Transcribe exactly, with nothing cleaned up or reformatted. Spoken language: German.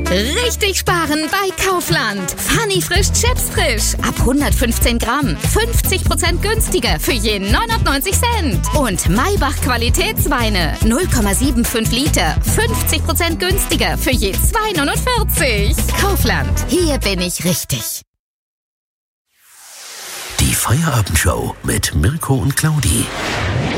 Richtig sparen bei Kaufland. Funny Frisch Chips frisch. Ab hundertfünfzehn Gramm. fünfzig Prozent günstiger für je neunundneunzig Cent. Und Maybach Qualitätsweine. null Komma fünfundsiebzig Liter. fünfzig Prozent günstiger für je zwei neunundvierzig. Kaufland. Hier bin ich richtig. Die Feierabendshow mit Mirko und Claudi.